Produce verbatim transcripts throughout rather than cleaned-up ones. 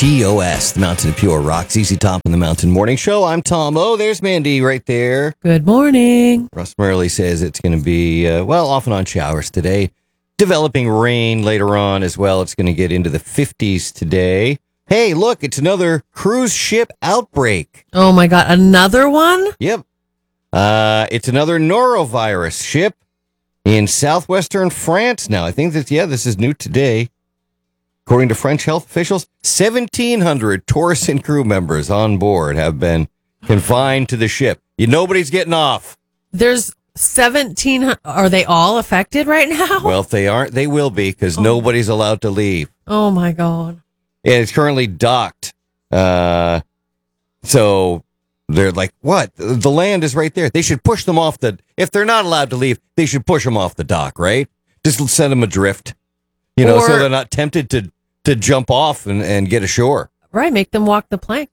T O S, the Mountain of Pure Rock, Z Z Top in the Mountain Morning Show. I'm Tom O. There's Mandy right there. Good morning. Russ Murley says it's going to be, uh, well, off and on showers today. Developing rain later on as well. It's going to get into the fifties today. Hey, look, it's another cruise ship outbreak. Oh, my God. Another one? Yep. Uh, it's another norovirus ship in southwestern France now. I think that, yeah, this is new today. According to French health officials, seventeen hundred tourists and crew members on board have been confined to the ship. You, nobody's getting off. There's seventeen. Are they all affected right now? Well, if they aren't, they will be because Oh. nobody's allowed to leave. Oh, my God. And it's currently docked. Uh, so they're like, what? The land is right there. They should push them off the, if they're not allowed to leave, they should push them off the dock, right? Just send them adrift. You know, Or- so they're not tempted to, to jump off and, and get ashore. Right. Make them walk the plank.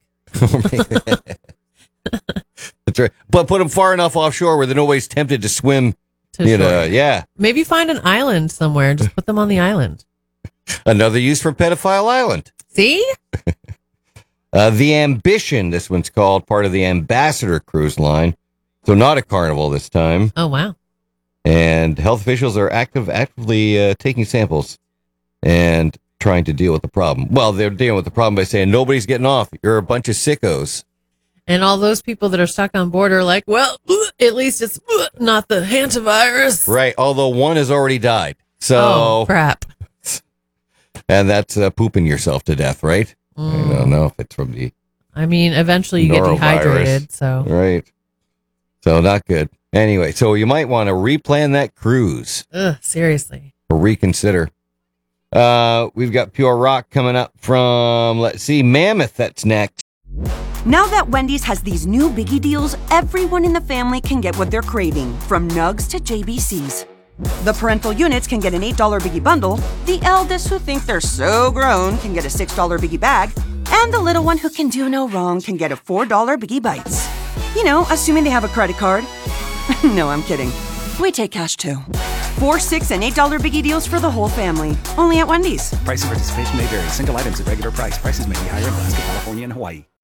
That's right. But put them far enough offshore where nobody's tempted to swim. To You know, shore. yeah. Maybe find an island somewhere and just put them on the island. Another use for Pedophile Island. See? Uh, the Ambition, this one's called, part of the Ambassador cruise line. So not a Carnival this time. Oh, wow. And health officials are active, actively uh, taking samples and trying to deal with the problem. Well, they're dealing with the problem by saying nobody's getting off. You're a bunch of sickos. And all those people that are stuck on board are like, well, at least it's not the hantavirus. Right. Although one has already died. So, Oh, crap. and that's uh, pooping yourself to death, right? Mm. I don't know if it's from the, I mean, eventually you get Norovirus. dehydrated, so. right. So not good. Anyway, so you might want to replan that cruise Ugh, seriously. or reconsider. Uh, we've got Pure Rock coming up from, let's see, Mammoth. That's next. Now that Wendy's has these new biggie deals, everyone in the family can get what they're craving, from nugs to J B Cs. The parental units can get an eight dollar biggie bundle, the eldest who think they're so grown can get a six dollar biggie bag, and the little one who can do no wrong can get a four dollar biggie bites. You know, assuming they have a credit card. No, I'm kidding. We take cash too. Four, six, and eight dollar biggie deals for the whole family. Only at Wendy's. Price and participation may vary. Single items at regular price. Prices may be higher in Alaska, California, and Hawaii.